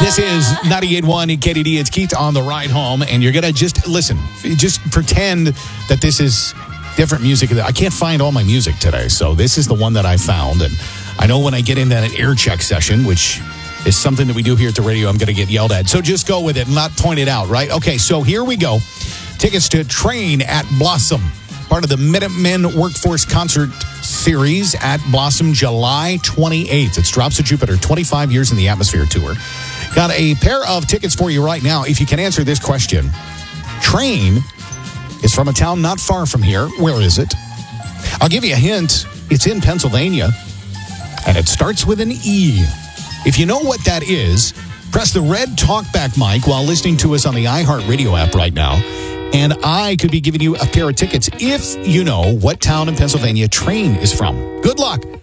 This is 98.1 KDD. It's Keith on the ride home, and you're going to just listen. Just pretend that this is different music. I can't find all my music today, so this is the one that I found. And I know when I get in that air check session, which is something that we do here at the radio, I'm going to get yelled at. So just go with it and not point it out, right? Okay, so here we go. Tickets to Train at Blossom, part of the Minutemen Workforce Concert Series at Blossom, July 28th. It's Drops of Jupiter, 25 Years in the Atmosphere Tour. Got a pair of tickets for you right now. If you can answer this question, Train is from a town not far from here. Where is it? I'll give you a hint. It's in Pennsylvania, and it starts with an E. If you know what that is, press the red talkback mic while listening to us on the iHeartRadio app right now, and I could be giving you a pair of tickets if you know what town in Pennsylvania Train is from. Good luck.